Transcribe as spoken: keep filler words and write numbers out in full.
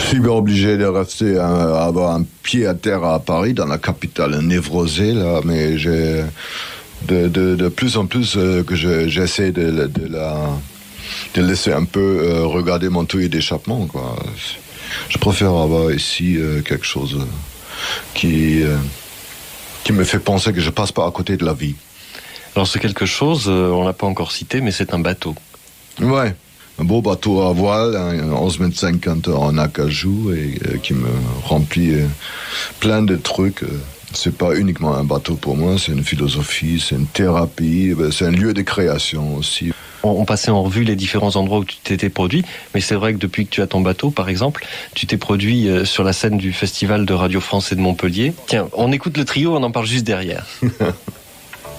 suis bien obligé de rester, à avoir un pied à terre à Paris, dans la capitale névrosée, là, mais j'ai de, de, de plus en plus euh, que je, j'essaie de, de, la, de laisser un peu euh, regarder mon tuyau d'échappement, quoi. Je préfère avoir ici euh, quelque chose qui, euh, qui me fait penser que je passe pas à côté de la vie. Alors ce quelque chose, euh, on l'a pas encore cité, mais c'est un bateau. Ouais, un beau bateau à voile, un onze mètres cinquante en acajou, et euh, qui me remplit euh, plein de trucs. C'est pas uniquement un bateau pour moi, c'est une philosophie, c'est une thérapie, c'est un lieu de création aussi. On passait en revue les différents endroits où tu t'étais produit, mais c'est vrai que depuis que tu as ton bateau, par exemple, tu t'es produit sur la scène du Festival de Radio France et de Montpellier. Tiens, on écoute le trio, on en parle juste derrière.